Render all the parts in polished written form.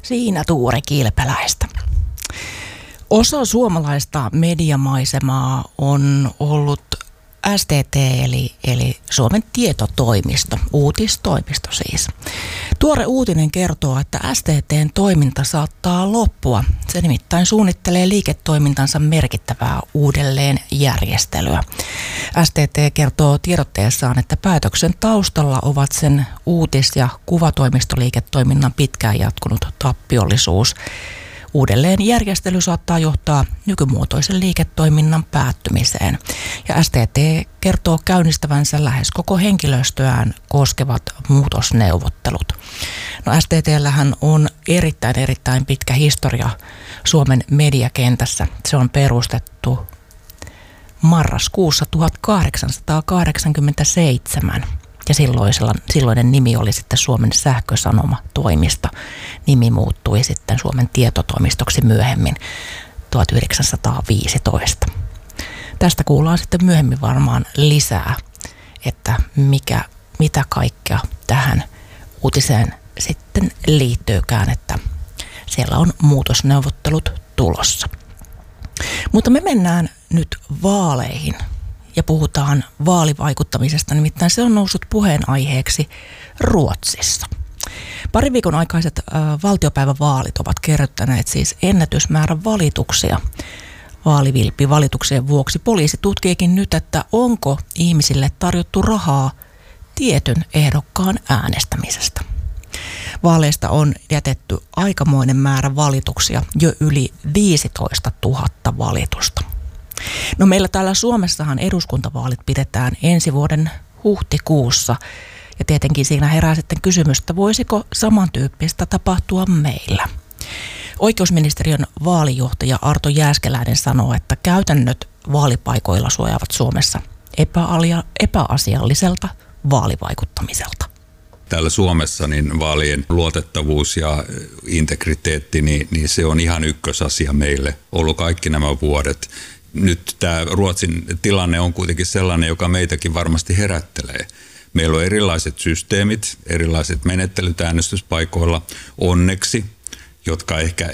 Siinä Tuure Kilpeläistä. Osa suomalaista mediamaisemaa on ollut STT eli Suomen tietotoimisto, uutistoimisto siis. Tuore uutinen kertoo, että STT:n toiminta saattaa loppua. Se nimittäin suunnittelee liiketoimintansa merkittävää uudelleenjärjestelyä. STT kertoo tiedotteessaan, että päätöksen taustalla ovat sen uutis- ja kuvatoimistoliiketoiminnan pitkään jatkunut tappiollisuus. Uudelleenjärjestely saattaa johtaa nykymuotoisen liiketoiminnan päättymiseen. Ja STT kertoo käynnistävänsä lähes koko henkilöstöään koskevat muutosneuvottelut. No STT:llähän on erittäin pitkä historia Suomen mediakentässä. Se on perustettu marraskuussa 1887. Ja silloinen nimi oli sitten Suomen sähkösanoma-toimisto. Nimi muuttui sitten Suomen tietotoimistoksi myöhemmin 1915. Tästä kuullaan sitten myöhemmin varmaan lisää, että mitä kaikkea tähän uutiseen sitten liittyykään, että siellä on muutosneuvottelut tulossa. Mutta me mennään nyt vaaleihin. Ja puhutaan vaalivaikuttamisesta, nimittäin se on noussut puheenaiheeksi Ruotsissa. Parin viikon aikaiset valtiopäivävaalit ovat kerryttäneet siis ennätysmäärän valituksia vaalivilppivalituksen vuoksi. Poliisi tutkiikin nyt, että onko ihmisille tarjottu rahaa tietyn ehdokkaan äänestämisestä. Vaaleista on jätetty aikamoinen määrä valituksia, jo yli 15 000 valitusta. No meillä täällä Suomessahan eduskuntavaalit pidetään ensi vuoden huhtikuussa ja tietenkin siinä herää sitten kysymys, että voisiko samantyyppistä tapahtua meillä. Oikeusministeriön vaalijohtaja Arto Jääskeläinen sanoo, että käytännöt vaalipaikoilla suojaavat Suomessa epäasialliselta vaalivaikuttamiselta. Täällä Suomessa niin vaalien luotettavuus ja integriteetti, niin se on ihan ykkösasia meille ollut kaikki nämä vuodet. Nyt tämä Ruotsin tilanne on kuitenkin sellainen, joka meitäkin varmasti herättelee. Meillä on erilaiset systeemit, erilaiset menettelyt äänestyspaikoilla onneksi, jotka ehkä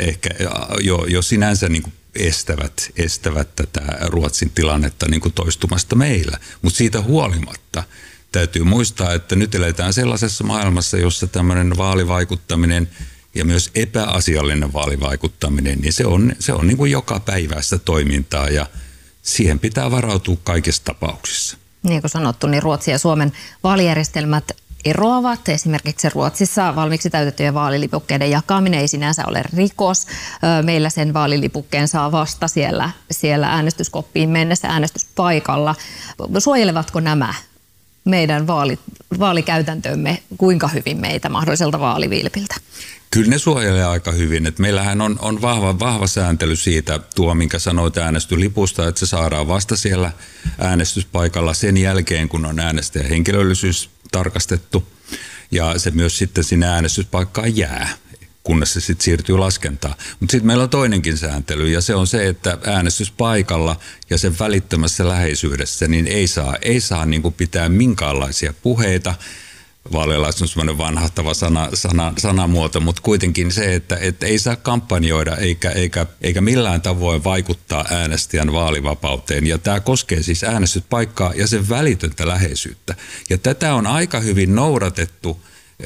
jo sinänsä niin kuin estävät tätä Ruotsin tilannetta niin kuin toistumasta meillä. Mutta siitä huolimatta täytyy muistaa, että nyt eletään sellaisessa maailmassa, jossa tämmöinen vaalivaikuttaminen ja myös epäasiallinen vaalivaikuttaminen, niin se on niin kuin joka päiväistä toimintaa ja siihen pitää varautua kaikissa tapauksissa. Niin kuin sanottu, niin Ruotsin ja Suomen vaalijärjestelmät eroavat. Esimerkiksi Ruotsissa valmiiksi täytettyjen vaalilipukkeiden jakaminen ei sinänsä ole rikos. Meillä sen vaalilipukkeen saa vasta siellä äänestyskoppiin mennessä äänestyspaikalla. Suojelevatko nämä meidän vaalikäytäntömme kuinka hyvin meitä mahdolliselta vaalivilpiltä? Kyllä ne suojelee aika hyvin. Et meillähän on vahva sääntely siitä, minkä sanoit äänestyslipusta, että se saadaan vasta siellä äänestyspaikalla sen jälkeen, kun on äänestäjän henkilöllisyys tarkastettu. Ja se myös sitten sinne äänestyspaikkaan jää, kunnes se sitten siirtyy laskentaan. Mutta sitten meillä on toinenkin sääntely ja se on se, että äänestyspaikalla ja sen välittömässä läheisyydessä niin ei saa niin kuin pitää minkäänlaisia puheita. Vaaleilla on semmoinen vanhahtava sanamuoto, mutta kuitenkin se, että ei saa kampanjoida eikä millään tavoin vaikuttaa äänestäjän vaalivapauteen. Ja tämä koskee siis äänestyspaikkaa ja sen välitöntä läheisyyttä. Ja tätä on aika hyvin noudatettu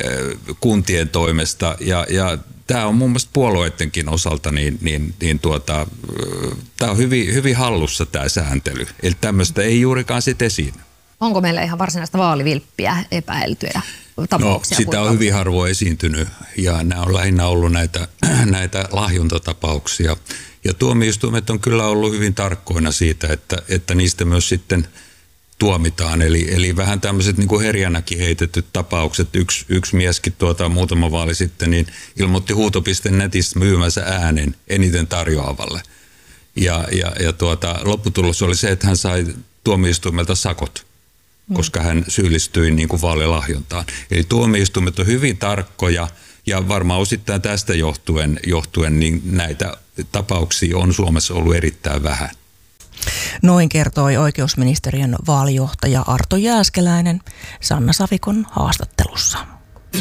kuntien toimesta ja tämä on mun mielestä puolueidenkin osalta tämä on hyvin hallussa tämä sääntely. Eli tämmöistä ei juurikaan sit esiin. Onko meillä ihan varsinaista vaalivilppiä epäiltyjä tapauksia? No, sitä on hyvin harvoin esiintynyt ja nämä on lähinnä ollut näitä lahjontatapauksia. Ja tuomioistuimet on kyllä ollut hyvin tarkkoina siitä, että niistä myös sitten tuomitaan. Eli vähän tämmöiset niin kuin herjänäkin heitetyt tapaukset. Yksi mieskin muutama vaali sitten niin ilmoitti Huuto.netistä myymänsä äänen eniten tarjoavalle. Ja lopputulos oli se, että hän sai tuomioistuimelta sakot, koska hän syyllistyi niin kuin vaalilahjontaan. Eli tuomioistuimet on hyvin tarkkoja ja varmaan osittain tästä johtuen niin näitä tapauksia on Suomessa ollut erittäin vähän. Noin kertoi oikeusministeriön vaalijohtaja Arto Jääskeläinen Sanna Savikon haastattelussa.